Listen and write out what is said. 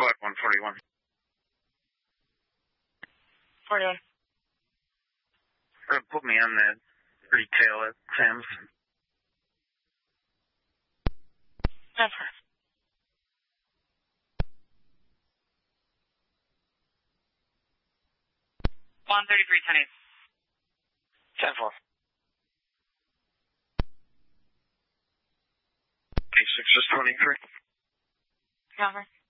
Quad 141. 41. Put me on that retail at Sam's. 10-4. 133, 10-8. 10-4. A6 is 23. Cover.